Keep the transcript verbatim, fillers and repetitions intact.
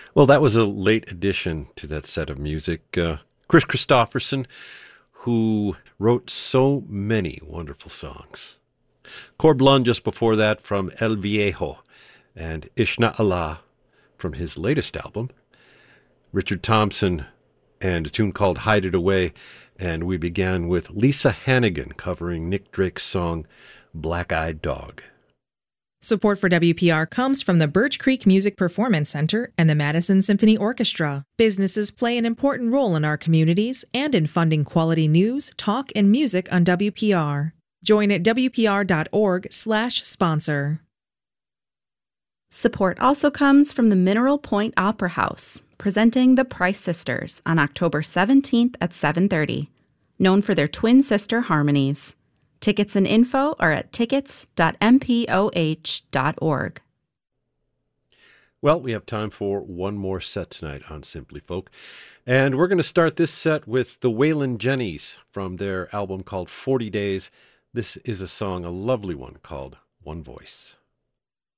Well, that was a late addition to that set of music. Uh, Chris Christopherson, who wrote so many wonderful songs. Corblon just before that from El Viejo, and Ishna Allah from his latest album. Richard Thompson and a tune called Hide It Away, and we began with Lisa Hannigan covering Nick Drake's song Black Eyed Dog. Support for W P R comes from the Birch Creek Music Performance Center and the Madison Symphony Orchestra. Businesses play an important role in our communities and in funding quality news, talk, and music on W P R. Join at W P R dot org slash sponsor. Support also comes from the Mineral Point Opera House, presenting The Price Sisters on October seventeenth at seven thirty, known for their twin sister harmonies. Tickets and info are at tickets dot m p o h dot org. Well, we have time for one more set tonight on Simply Folk. And we're going to start this set with the Waylon Jennys from their album called forty days. This is a song, a lovely one, called One Voice.